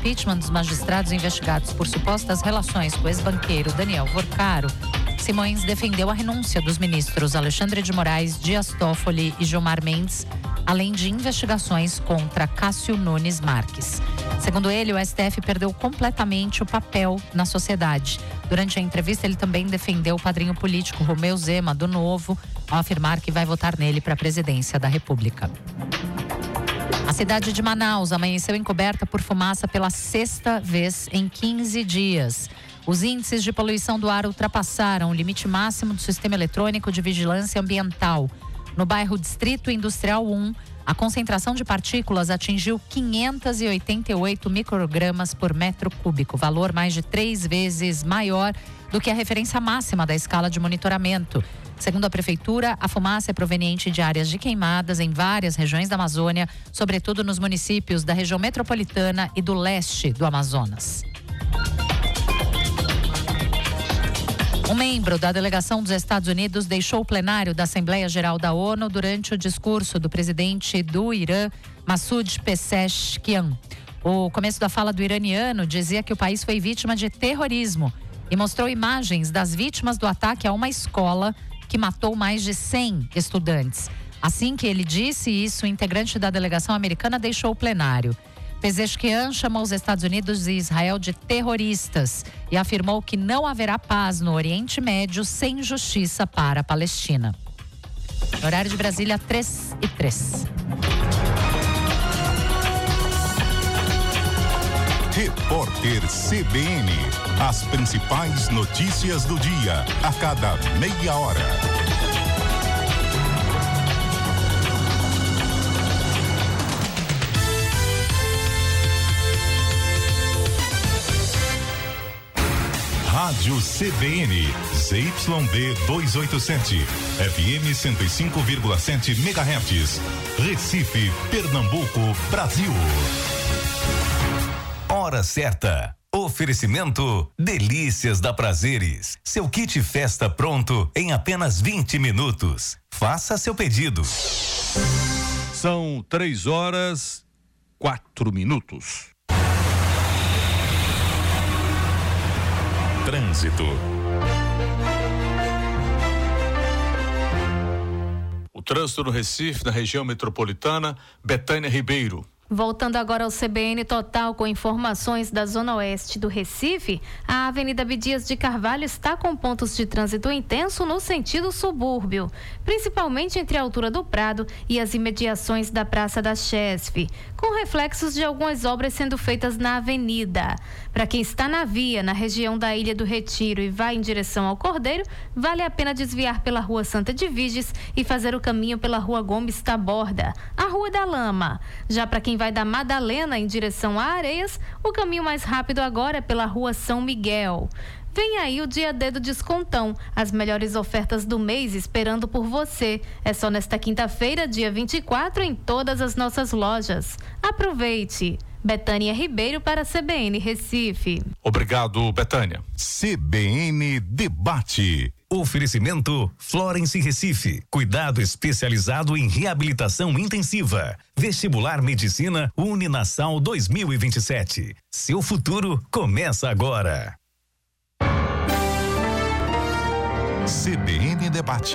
impeachment dos magistrados investigados por supostas relações com o ex-banqueiro Daniel Vorcaro, Simões defendeu a renúncia dos ministros Alexandre de Moraes, Dias Toffoli e Gilmar Mendes, além de investigações contra Cássio Nunes Marques. Segundo ele, o STF perdeu completamente o papel na sociedade. Durante a entrevista, ele também defendeu o padrinho político Romeu Zema, do Novo, ao afirmar que vai votar nele para a presidência da República. A cidade de Manaus amanheceu encoberta por fumaça pela 6ª vez em 15 dias. Os índices de poluição do ar ultrapassaram o limite máximo do Sistema Eletrônico de Vigilância Ambiental. No bairro Distrito Industrial 1, a concentração de partículas atingiu 588 microgramas por metro cúbico, valor mais de 3 vezes maior do que a referência máxima da escala de monitoramento. Segundo a Prefeitura, a fumaça é proveniente de áreas de queimadas em várias regiões da Amazônia, sobretudo nos municípios da região metropolitana e do leste do Amazonas. Um membro da delegação dos Estados Unidos deixou o plenário da Assembleia Geral da ONU durante o discurso do presidente do Irã, Massoud Pezeshkian. O começo da fala do iraniano dizia que o país foi vítima de terrorismo e mostrou imagens das vítimas do ataque a uma escola que matou mais de 100 estudantes. Assim que ele disse isso, o integrante da delegação americana deixou o plenário. Pezeshkian chamou os Estados Unidos e Israel de terroristas e afirmou que não haverá paz no Oriente Médio sem justiça para a Palestina. No horário de Brasília, 3:03. Repórter CBN. As principais notícias do dia, a cada meia hora. Rádio CBN, ZYB 287, FM 105,7 MHz, Recife, Pernambuco, Brasil. Hora certa. Oferecimento Delícias da Prazeres. Seu kit festa pronto em apenas 20 minutos. Faça seu pedido. São 3:04. Trânsito. O trânsito no Recife, na região metropolitana, Betânia Ribeiro. Voltando agora ao CBN Total com informações da Zona Oeste do Recife, a Avenida Abdias de Carvalho está com pontos de trânsito intenso no sentido subúrbio, principalmente entre a altura do Prado e as imediações da Praça da Chesf, com reflexos de algumas obras sendo feitas na avenida. Para quem está na via, na região da Ilha do Retiro e vai em direção ao Cordeiro, vale a pena desviar pela Rua Santa de Viges e fazer o caminho pela Rua Gomes Taborda, a Rua da Lama. Já para quem vai da Madalena em direção a Areias, o caminho mais rápido agora é pela Rua São Miguel. Vem aí o Dia D do Descontão, as melhores ofertas do mês esperando por você. É só nesta quinta-feira, dia 24, em todas as nossas lojas. Aproveite! Betânia Ribeiro para a CBN Recife. Obrigado, Betânia. CBN Debate. Oferecimento Florence Recife. Cuidado especializado em reabilitação intensiva. Vestibular Medicina Uninasal 2027. Seu futuro começa agora. CBN Debate.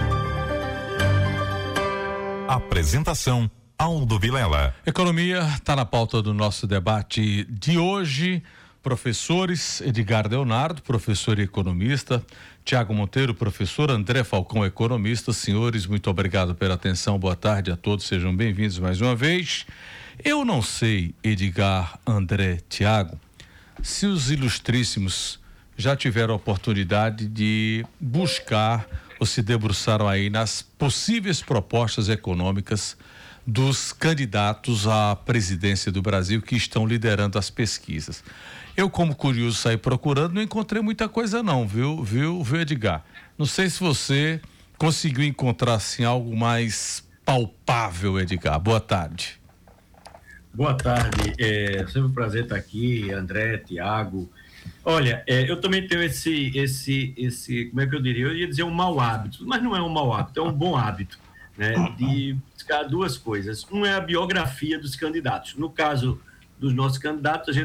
Apresentação: Aldo Vilela. Economia está na pauta do nosso debate de hoje. Professores: Edgar Leonardo, professor e economista; Tiago Monteiro, professor; André Falcão, economista. Senhores, muito obrigado pela atenção. Boa tarde a todos, sejam bem-vindos mais uma vez. Eu não sei, Edgar, André, Tiago, se os ilustríssimos já tiveram a oportunidade de buscar ou se debruçaram aí nas possíveis propostas econômicas dos candidatos à presidência do Brasil que estão liderando as pesquisas. Eu, como curioso, saí procurando, não encontrei muita coisa não, viu, Edgar? Não sei se você conseguiu encontrar, assim, algo mais palpável, Edgar. Boa tarde. Boa tarde, é sempre um prazer estar aqui, André, Tiago. Olha, eu também tenho esse, como é que eu diria? Eu ia dizer um mau hábito, mas não é um mau hábito, é um bom hábito, né? De buscar duas coisas. Um é a biografia dos candidatos. No caso dos nossos candidatos, a gente